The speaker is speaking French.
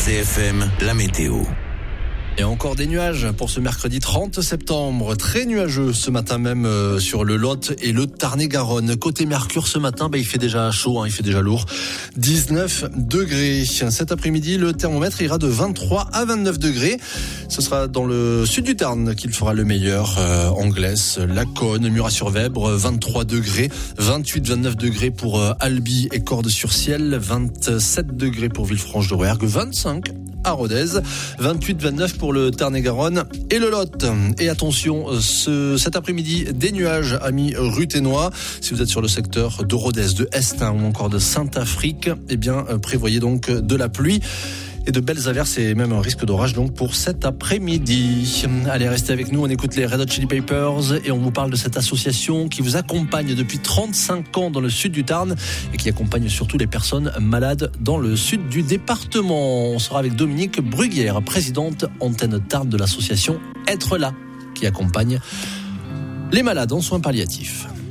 RCFM, la météo. Et encore des nuages pour ce mercredi 30 septembre. Très nuageux ce matin même sur le Lot et le Tarn-et-Garonne. Côté Mercure ce matin, il fait déjà chaud, il fait déjà lourd. 19 degrés. Cet après-midi, le thermomètre ira de 23 à 29 degrés. Ce sera dans le sud du Tarn qu'il fera le meilleur. Anglaise, Laconne, Murat-sur-Vèbre, 23 degrés. 28-29 degrés pour Albi et Cordes-sur-Ciel. 27 degrés pour Villefranche-de-Rouergue. 25 à Rodez, 28-29 pour le Tarn-et-Garonne et le Lot. Et attention, cet après-midi, des nuages, amis ruthénois. Si vous êtes sur le secteur de Rodez, de Estin ou encore de Saint-Afrique, prévoyez donc de la pluie et de belles averses et même un risque d'orage donc pour cet après-midi. Allez, restez avec nous, on écoute les Red Hot Chili Peppers et on vous parle de cette association qui vous accompagne depuis 35 ans dans le sud du Tarn et qui accompagne surtout les personnes malades dans le sud du département. On sera avec Dominique Bruguière, présidente antenne Tarn de l'association Être là, qui accompagne les malades en soins palliatifs.